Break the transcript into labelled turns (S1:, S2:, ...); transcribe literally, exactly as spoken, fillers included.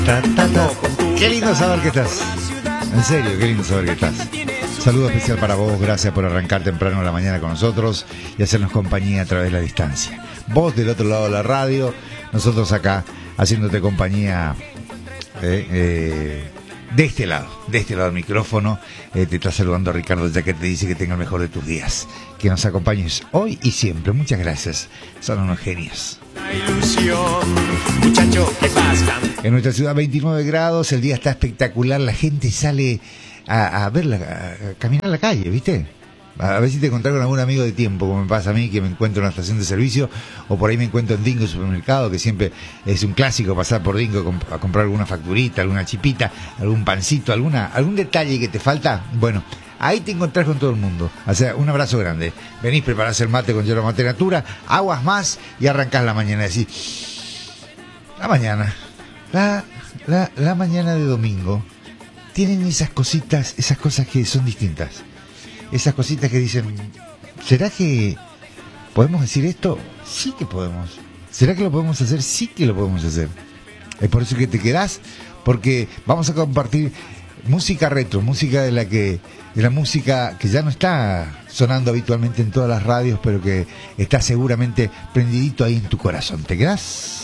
S1: Ta, ta, ta. Qué lindo saber que estás. En serio, qué lindo saber que estás. Saludo especial para vos, gracias por arrancar temprano en la mañana con nosotros y hacernos compañía a través de la distancia. Vos del otro lado de la radio, nosotros acá haciéndote compañía eh, eh, de este lado, de este lado del micrófono. Eh, te está saludando Ricardo, ya que te dice que tenga el mejor de tus días. Que nos acompañes hoy y siempre. Muchas gracias. Son unos genios. En nuestra ciudad veintinueve grados, el día está espectacular, la gente sale a, a ver, la, a caminar la calle, ¿viste? A ver si te encontrás con algún amigo de tiempo, como me pasa a mí, que me encuentro en una estación de servicio, o por ahí me encuentro en Dingo Supermercado, que siempre es un clásico pasar por Dingo a comprar alguna facturita, alguna chipita, algún pancito, alguna algún detalle que te falta. Bueno, ahí te encontrás con todo el mundo. O sea, un abrazo grande. Venís, preparás el mate con yerba mate natura, aguas más y arrancás la mañana. Decís, la mañana, la, la, la mañana de domingo, tienen esas cositas, esas cosas que son distintas. Esas cositas que dicen, ¿será que podemos decir esto? Sí que podemos. ¿Será que lo podemos hacer? Sí que lo podemos hacer. Es por eso que te quedás, porque vamos a compartir música retro, música de la que, de la música que ya no está sonando habitualmente en todas las radios, pero que está seguramente prendidito ahí en tu corazón. ¿Te quedás?